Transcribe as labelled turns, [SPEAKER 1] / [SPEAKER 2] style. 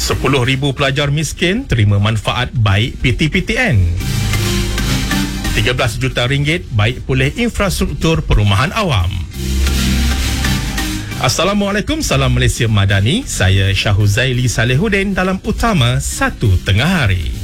[SPEAKER 1] 10,000 pelajar miskin terima manfaat baik PTPTN. 13 juta ringgit baik pulih infrastruktur perumahan awam. Assalamualaikum, salam Malaysia Madani. Saya Syahuzaili Salehuddin dalam Utama 1 Tengah Hari.